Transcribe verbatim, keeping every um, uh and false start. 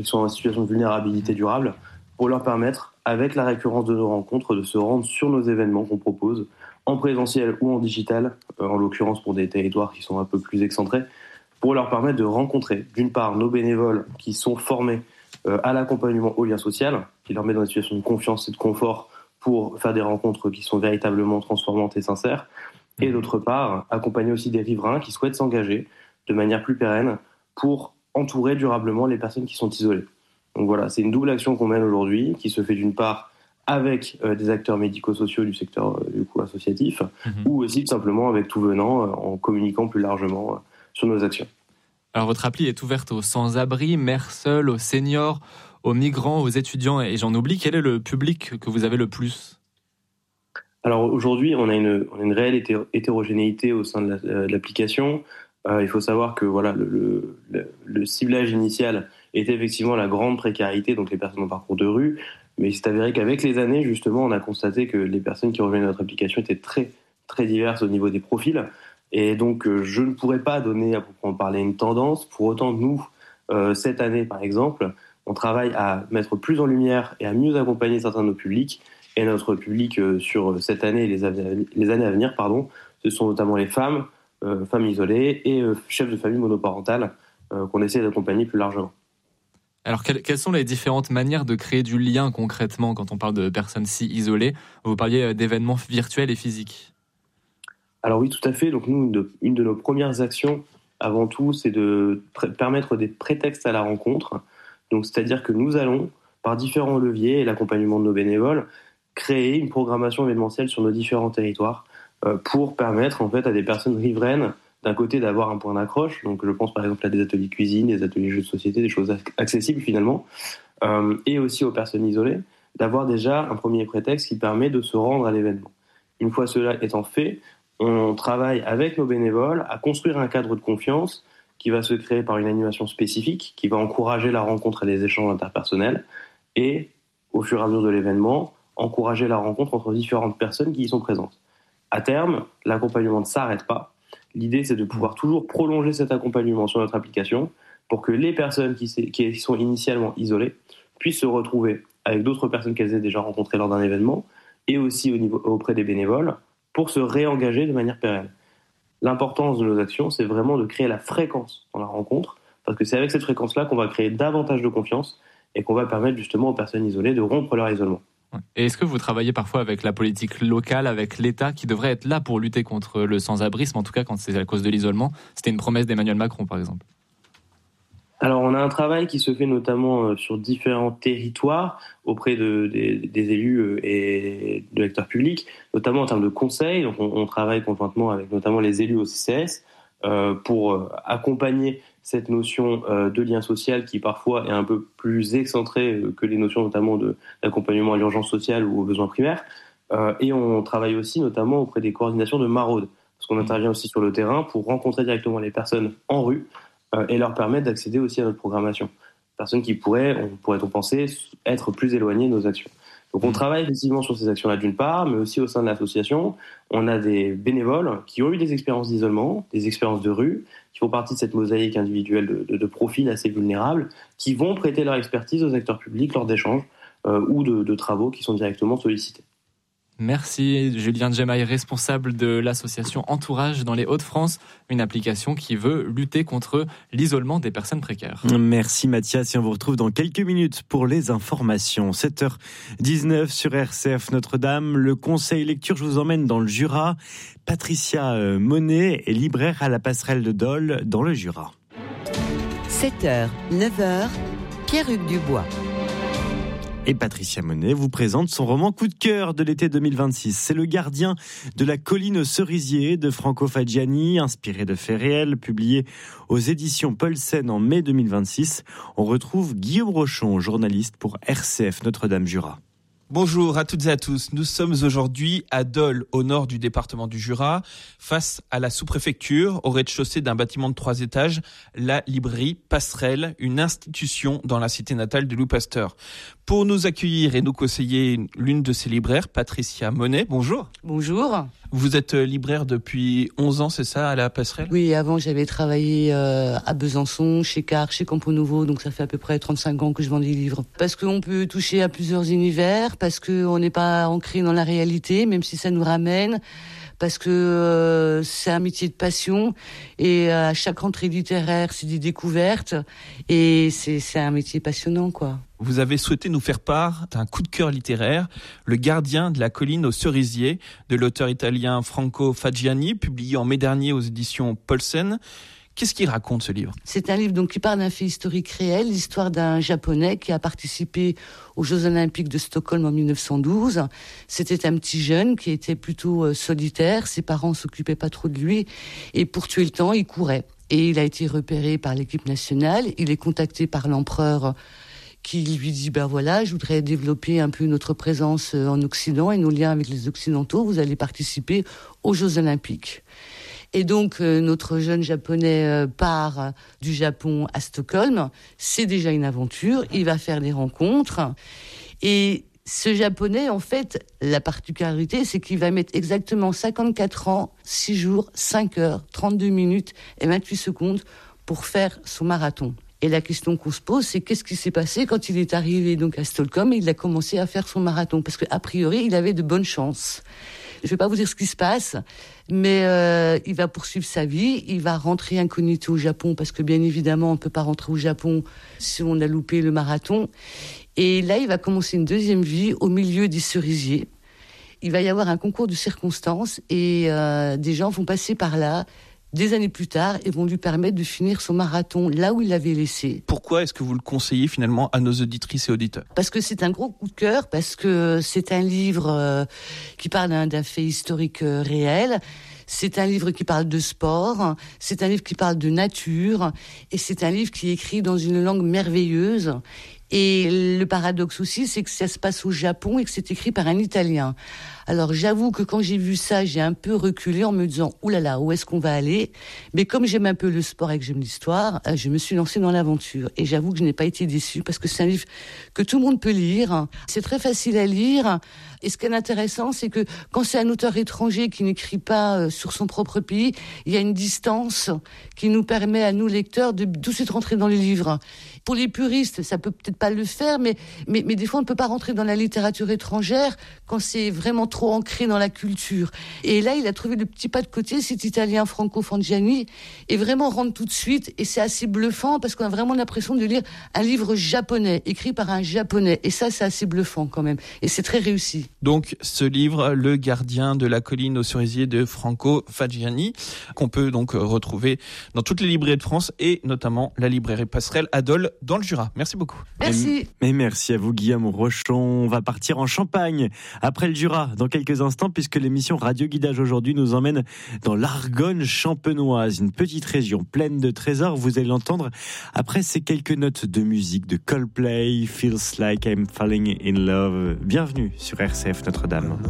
qui sont en situation de vulnérabilité durable, pour leur permettre, avec la récurrence de nos rencontres, de se rendre sur nos événements qu'on propose, en présentiel ou en digital, euh, en l'occurrence pour des territoires qui sont un peu plus excentrés, pour leur permettre de rencontrer, d'une part, nos bénévoles qui sont formés euh, à l'accompagnement au lien social, qui leur met dans une situation de confiance et de confort pour faire des rencontres qui sont véritablement transformantes et sincères, et d'autre part, accompagner aussi des riverains qui souhaitent s'engager de manière plus pérenne pour entourer durablement les personnes qui sont isolées. Donc voilà, c'est une double action qu'on mène aujourd'hui, qui se fait d'une part avec euh, des acteurs médico-sociaux du secteur euh, du coup, associatif, mmh. ou aussi tout simplement avec tout venant, euh, en communiquant plus largement euh, sur nos actions. Alors votre appli est ouverte aux sans-abri, mères seules, aux seniors, aux migrants, aux étudiants, et j'en oublie, quel est le public que vous avez le plus ? Alors aujourd'hui, on a une, on a une réelle hétéro- hétérogénéité au sein de, la, de l'application. Euh, il faut savoir que voilà, le, le, le ciblage initial était effectivement la grande précarité, donc les personnes en parcours de rue. Mais il s'est avéré qu'avec les années, justement, on a constaté que les personnes qui rejoignaient notre application étaient très, très diverses au niveau des profils. Et donc, euh, je ne pourrais pas donner, à proprement parler, une tendance. Pour autant, nous, euh, cette année, par exemple, on travaille à mettre plus en lumière et à mieux accompagner certains de nos publics. Et notre public euh, sur cette année et les, av- les années à venir, pardon, ce sont notamment les femmes, euh, femmes isolées et euh, chefs de famille monoparentales euh, qu'on essaie d'accompagner plus largement. Alors, quelles, quelles sont les différentes manières de créer du lien concrètement quand on parle de personnes si isolées ? Vous parliez d'événements virtuels et physiques. Alors oui, tout à fait. Donc nous, une de, une de nos premières actions, avant tout, c'est de pr- permettre des prétextes à la rencontre. Donc, c'est-à-dire que nous allons, par différents leviers et l'accompagnement de nos bénévoles, créer une programmation événementielle sur nos différents territoires euh, pour permettre en fait à des personnes riveraines d'un côté d'avoir un point d'accroche. Donc je pense par exemple à des ateliers cuisine, des ateliers jeux de société, des choses accessibles finalement, euh, et aussi aux personnes isolées, d'avoir déjà un premier prétexte qui permet de se rendre à l'événement. Une fois cela étant fait, on travaille avec nos bénévoles à construire un cadre de confiance qui va se créer par une animation spécifique, qui va encourager la rencontre et les échanges interpersonnels, et au fur et à mesure de l'événement, encourager la rencontre entre différentes personnes qui y sont présentes. À terme, l'accompagnement ne s'arrête pas. L'idée, c'est de pouvoir toujours prolonger cet accompagnement sur notre application pour que les personnes qui, qui sont initialement isolées puissent se retrouver avec d'autres personnes qu'elles aient déjà rencontrées lors d'un événement et aussi au niveau, auprès des bénévoles pour se réengager de manière pérenne. L'importance de nos actions, c'est vraiment de créer la fréquence dans la rencontre parce que c'est avec cette fréquence-là qu'on va créer davantage de confiance et qu'on va permettre justement aux personnes isolées de rompre leur isolement. Et est-ce que vous travaillez parfois avec la politique locale, avec l'État qui devrait être là pour lutter contre le sans-abrisme, en tout cas quand c'est à cause de l'isolement ? C'était une promesse d'Emmanuel Macron, par exemple. Alors, on a un travail qui se fait notamment sur différents territoires auprès de, des, des élus et de l'acteur public, notamment en termes de conseils. Donc, on, on travaille conjointement avec notamment les élus au C C S euh, pour accompagner cette notion euh, de lien social qui parfois est un peu plus excentrée que les notions notamment de, d'accompagnement à l'urgence sociale ou aux besoins primaires. Euh, et on travaille aussi notamment auprès des coordinations de maraude, parce qu'on intervient aussi sur le terrain pour rencontrer directement les personnes en rue euh, et leur permettre d'accéder aussi à notre programmation. Personnes qui pourraient, on pourrait-on penser, être plus éloignées de nos actions. Donc on travaille effectivement sur ces actions-là d'une part, mais aussi au sein de l'association, on a des bénévoles qui ont eu des expériences d'isolement, des expériences de rue, qui font partie de cette mosaïque individuelle de, de, de profils assez vulnérables, qui vont prêter leur expertise aux acteurs publics lors d'échanges euh, ou de, de travaux qui sont directement sollicités. Merci Julien Djemaï, responsable de l'association Entourage dans les Hauts-de-France, une application qui veut lutter contre l'isolement des personnes précaires. Merci Mathias et on vous retrouve dans quelques minutes pour les informations. sept heures dix-neuf sur R C F Notre-Dame, le conseil lecture, je vous emmène dans le Jura. Patricia Monet est libraire à la Passerelle de Dole dans le Jura. sept heures, neuf heures, Pierre-Hugues Dubois. Et Patricia Monet vous présente son roman coup de cœur de l'été deux mille vingt-six. C'est Le Gardien de la colline aux cerisiers de Franco Faggiani, inspiré de faits réels, publié aux éditions Paulsen en mai deux mille vingt-six. On retrouve Guillaume Rochon, journaliste pour R C F Notre-Dame Jura. Bonjour à toutes et à tous. Nous sommes aujourd'hui à Dole, au nord du département du Jura, face à la sous-préfecture, au rez-de-chaussée d'un bâtiment de trois étages, la librairie Passerelle, une institution dans la cité natale de Louis Pasteur. Pour nous accueillir et nous conseiller l'une de ses libraires, Patricia Monet, bonjour. Bonjour. Vous êtes libraire depuis onze ans, c'est ça, à la Passerelle ? Oui, avant j'avais travaillé euh, à Besançon, chez Car, chez Campo Nouveau, donc ça fait à peu près trente-cinq ans que je vends des livres. Parce qu'on peut toucher à plusieurs univers, parce qu'on n'est pas ancré dans la réalité, même si ça nous ramène, parce que euh, c'est un métier de passion, et à chaque rentrée littéraire, c'est des découvertes, et c'est, c'est un métier passionnant, quoi. Vous avez souhaité nous faire part d'un coup de cœur littéraire, Le gardien de la colline aux cerisiers, de l'auteur italien Franco Faggiani, publié en mai dernier aux éditions Paulsen. Qu'est-ce qu'il raconte, ce livre ? C'est un livre donc qui parle d'un fait historique réel, l'histoire d'un Japonais qui a participé aux Jeux Olympiques de Stockholm en dix-neuf cent douze. C'était un petit jeune qui était plutôt euh, solitaire, ses parents s'occupaient pas trop de lui, et pour tuer le temps, il courait. Et il a été repéré par l'équipe nationale, il est contacté par l'empereur qui lui dit, ben voilà, je voudrais développer un peu notre présence en Occident et nos liens avec les Occidentaux, vous allez participer aux Jeux Olympiques. Et donc, euh, notre jeune Japonais euh, part du Japon à Stockholm. C'est déjà une aventure. Il va faire des rencontres. Et ce Japonais, en fait, la particularité, c'est qu'il va mettre exactement cinquante-quatre ans, six jours, cinq heures, trente-deux minutes et vingt-huit secondes pour faire son marathon. Et la question qu'on se pose, c'est qu'est-ce qui s'est passé quand il est arrivé donc à Stockholm et il a commencé à faire son marathon ? Parce qu'a priori, il avait de bonnes chances. Je ne vais pas vous dire ce qui se passe, mais euh, il va poursuivre sa vie, il va rentrer incognito au Japon, parce que bien évidemment, on ne peut pas rentrer au Japon si on a loupé le marathon. Et là, il va commencer une deuxième vie au milieu des cerisiers. Il va y avoir un concours de circonstances et euh, des gens vont passer par là des années plus tard et vont lui permettre de finir son marathon là où il l'avait laissé. Pourquoi est-ce que vous le conseillez finalement à nos auditrices et auditeurs ? Parce que c'est un gros coup de cœur, parce que c'est un livre euh, qui parle d'un, d'un fait historique euh, réel. C'est un livre qui parle de sport, c'est un livre qui parle de nature, et c'est un livre qui est écrit dans une langue merveilleuse. Et le paradoxe aussi, c'est que ça se passe au Japon et que c'est écrit par un Italien. Alors j'avoue que quand j'ai vu ça, j'ai un peu reculé en me disant « Ouh là là, où est-ce qu'on va aller ?» Mais comme j'aime un peu le sport et que j'aime l'histoire, je me suis lancée dans l'aventure. Et j'avoue que je n'ai pas été déçue parce que c'est un livre que tout le monde peut lire. C'est très facile à lire. Et ce qui est intéressant, c'est que quand c'est un auteur étranger qui n'écrit pas sur son propre pays, il y a une distance qui nous permet à nous, lecteurs, de tout de suite rentrer dans les livres. Pour les puristes, ça peut peut-être pas le faire, mais, mais, mais des fois, on ne peut pas rentrer dans la littérature étrangère quand c'est vraiment trop ancré dans la culture. Et là, il a trouvé le petit pas de côté, cet Italien Franco Faggiani, et vraiment rentre tout de suite. Et c'est assez bluffant parce qu'on a vraiment l'impression de lire un livre japonais, écrit par un Japonais. Et ça, c'est assez bluffant quand même. Et c'est très réussi. Donc, ce livre, Le gardien de la colline aux cerisiers de Franco Faggiani, qu'on peut donc retrouver dans toutes les librairies de France et notamment la librairie Passerelle à Dole dans le Jura. Merci beaucoup. Merci. Et, et merci à vous, Guillaume Rochon. On va partir en Champagne après le Jura dans quelques instants, puisque l'émission Radio Guidage aujourd'hui nous emmène dans l'Argonne champenoise, une petite région pleine de trésors. Vous allez l'entendre après ces quelques notes de musique de Coldplay, Feels Like I'm Falling in Love. Bienvenue sur R C F Notre-Dame.